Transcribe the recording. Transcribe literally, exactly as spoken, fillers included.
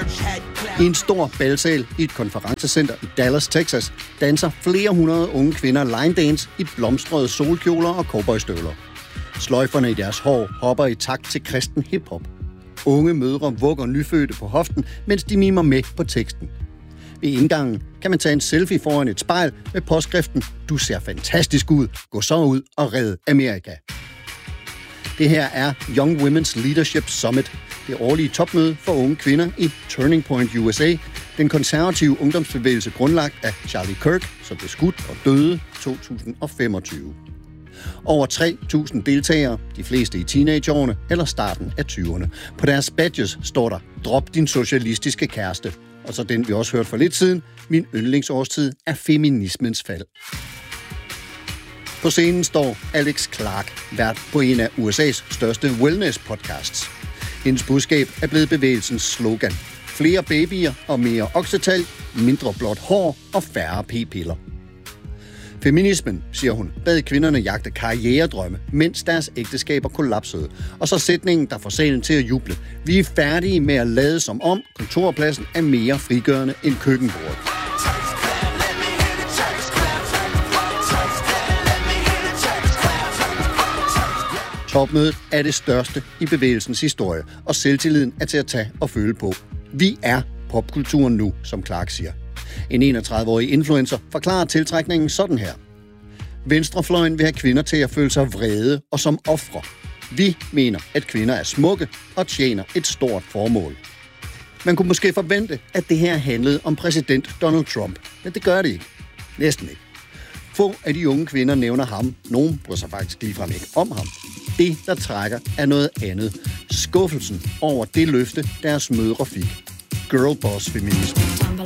I en stor balsal i et konferencecenter i Dallas, Texas, danser flere hundrede unge kvinder line dance i blomstrede solkjoler og cowboystøvler. Sløjferne i deres hår hopper i takt til kristen hiphop. Unge mødre vugger nyfødte på hoften, mens de mimer med på teksten. Ved indgangen kan man tage en selfie foran et spejl med påskriften "Du ser fantastisk ud. Gå så ud og red Amerika." Det her er Young Women's Leadership Summit, det årlige topmøde for unge kvinder i Turning Point U S A, den konservative ungdomsbevægelse grundlagt af Charlie Kirk, som blev skudt og døde to tusind og femogtyve. Over tre tusind deltagere, de fleste i teenageårene eller starten af tyverne. På deres badges står der: "Drop din socialistiske kæreste." Og så den, vi også hørte for lidt siden: "Min yndlingsårstid er feminismens fald." På scenen står Alex Clark, vært på en af U S A's største wellness-podcasts. Hendes budskab er blevet bevægelsens slogan: flere babyer og mere oksetal, mindre blåt hår og færre p-piller. Feminismen, siger hun, bad kvinderne jagte karrieredrømme, mens deres ægteskaber kollapsede. Og så sætningen, der får salen til at juble: "Vi er færdige med at lade som om kontorpladsen er mere frigørende end køkkenbordet." Topmødet er det største i bevægelsens historie, og selvtilliden er til at tage og føle på. Vi er popkulturen nu, som Clark siger. En enogtredive-årig influencer forklarer tiltrækningen sådan her: "Venstrefløjen vil have kvinder til at føle sig vrede og som ofre. Vi mener, at kvinder er smukke og tjener et stort formål." Man kunne måske forvente, at det her handlede om præsident Donald Trump, men det gør det ikke. Næsten ikke. Få af de unge kvinder nævner ham. Nogen bryder sig faktisk ligefrem ikke om ham. Det, der trækker, er noget andet. Skuffelsen over det løfte, deres mødre fik. Girlboss feminisme.